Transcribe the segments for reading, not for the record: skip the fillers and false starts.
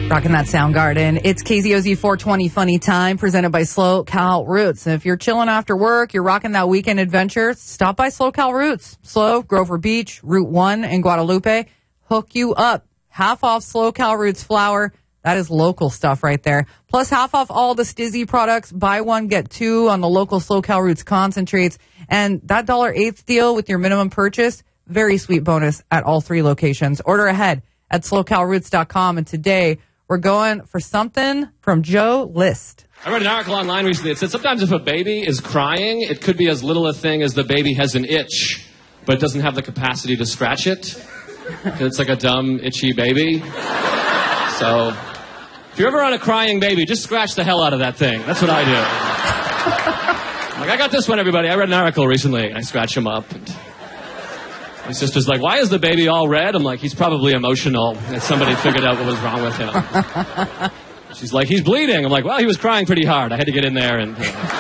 Rocking that Soundgarden. It's KZOZ 420 Funny Time, presented by Slow Cal Roots. And if you're chilling after work, you're rocking that weekend adventure, stop by Slow Cal Roots. Slow, Grover Beach, Route 1 in Guadalupe. Hook you up. Half off Slow Cal Roots flour. That is local stuff right there. Plus half off all the Stizzy products. Buy one, get two on the local Slow Cal Roots concentrates. And that $1.08 deal with your minimum purchase, very sweet bonus at all three locations. Order ahead at slowcalroots.com. And today, we're going for something from Joe List. I read an article online recently. It said sometimes if a baby is crying, it could be as little a thing as the baby has an itch, but it doesn't have the capacity to scratch it. It's like a dumb, itchy baby. So if you're ever on a crying baby, just scratch the hell out of that thing. That's what I do. Like, I got this one, everybody. I read an article recently. I scratch him up. And my sister's like, why is the baby all red? I'm like, he's probably emotional. And somebody figured out what was wrong with him. She's like, he's bleeding. I'm like, well, he was crying pretty hard. I had to get in there and...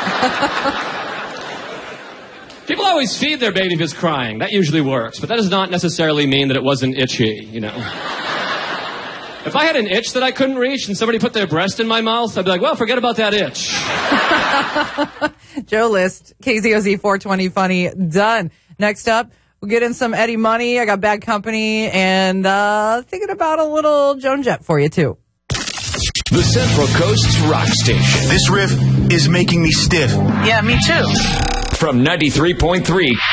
People always feed their baby if it's crying. That usually works. But that does not necessarily mean that it wasn't itchy, you know. If I had an itch that I couldn't reach and somebody put their breast in my mouth, I'd be like, well, forget about that itch. Joe List, KZOZ 420 Funny, done. Next up, we'll get in some Eddie Money. I got Bad Company and thinking about a little Joan Jett for you, too. The Central Coast's rock station. This riff is making me stiff. Yeah, me too. From 93.3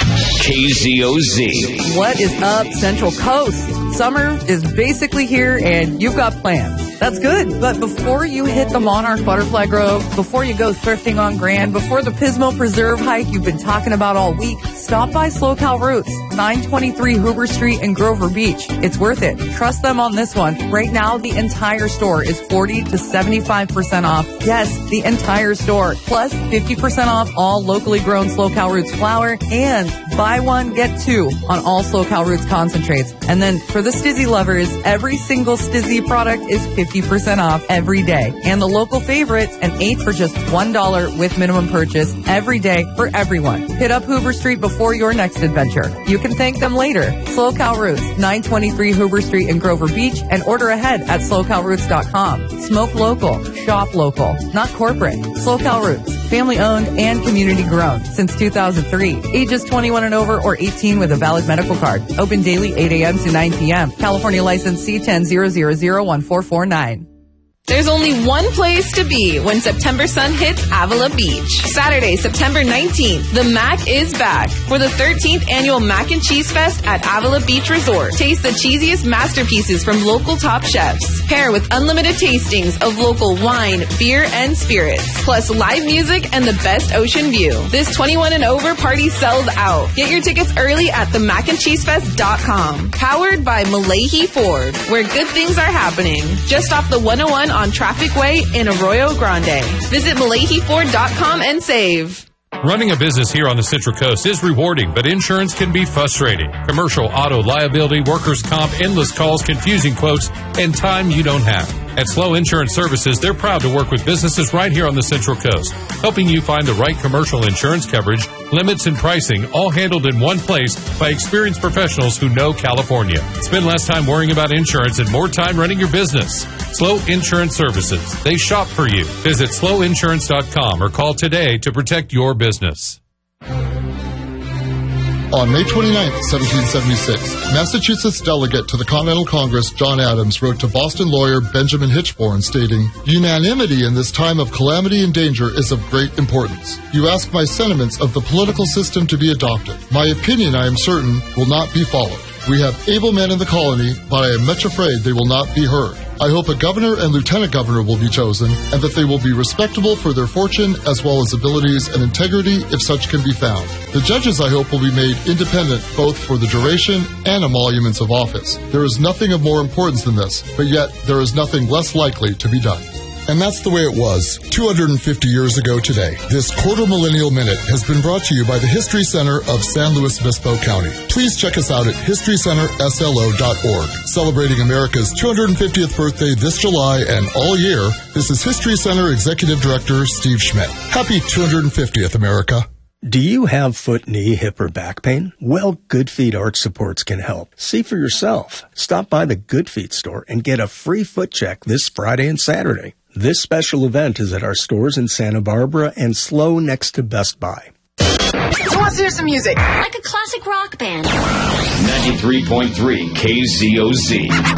KZOZ. What is up, Central Coast? Summer is basically here, and you've got plans. That's good. But before you hit the Monarch Butterfly Grove, before you go thrifting on Grand, before the Pismo Preserve hike you've been talking about all week, stop by Slow Cal Roots, 923 Hoover Street in Grover Beach. It's worth it. Trust them on this one. Right now, the entire store is 40 to 75% off. Yes, the entire store. Plus 50% off all locally grown Slow Cal Roots flour, and buy one, get two on all Slow Cal Roots concentrates. And then for the Stizzy lovers, every single Stizzy product is 50% off every day. And the local favorites, an 8 for just $1 with minimum purchase every day for everyone. Hit up Hoover Street before your next adventure. You can thank them later. Slow Cal Roots, 923 Hoover Street in Grover Beach, and order ahead at slowcalroots.com. Smoke local, shop local, not corporate. Slow Cal Roots, family owned and community grown since 2003. Ages 21 and over or 18 with a valid medical card. Open daily 8 a.m. to 9 p.m. California license C10001449. There's only one place to be when September sun hits Avila Beach. Saturday, September 19th, the Mac is back for the 13th annual Mac and Cheese Fest at Avila Beach Resort. Taste the cheesiest masterpieces from local top chefs. Pair with unlimited tastings of local wine, beer, and spirits. Plus live music and the best ocean view. This 21 and over party sells out. Get your tickets early at themacandcheesefest.com. Powered by Malahi Ford, where good things are happening. Just off the 101 on Traffic Way in Arroyo Grande. Visit MalahiFord.com and save. Running a business here on the Central Coast is rewarding, but insurance can be frustrating. Commercial, auto, liability, workers' comp, endless calls, confusing quotes, and time you don't have. At Slow Insurance Services, they're proud to work with businesses right here on the Central Coast, helping you find the right commercial insurance coverage, limits, and pricing, all handled in one place by experienced professionals who know California. Spend less time worrying about insurance and more time running your business. Slow Insurance Services. They shop for you. Visit slowinsurance.com or call today to protect your business. On May 29, 1776, Massachusetts delegate to the Continental Congress, John Adams, wrote to Boston lawyer Benjamin Hitchborn, stating, "Unanimity in this time of calamity and danger is of great importance. You ask my sentiments of the political system to be adopted. My opinion, I am certain, will not be followed. We have able men in the colony, but I am much afraid they will not be heard. I hope a governor and lieutenant governor will be chosen, and that they will be respectable for their fortune as well as abilities and integrity if such can be found. The judges, I hope, will be made independent both for the duration and emoluments of office. There is nothing of more importance than this, but yet there is nothing less likely to be done." And that's the way it was 250 years ago today. This Quarter Millennial Minute has been brought to you by the History Center of San Luis Obispo County. Please check us out at historycenterslo.org. Celebrating America's 250th birthday this July and all year, this is History Center Executive Director Steve Schmidt. Happy 250th, America. Do you have foot, knee, hip, or back pain? Well, Good Feet Arch Supports can help. See for yourself. Stop by the Good Feet store and get a free foot check this Friday and Saturday. This special event is at our stores in Santa Barbara and SLO next to Best Buy. Who wants to hear some music? Like a classic rock band. 93.3 KZOZ.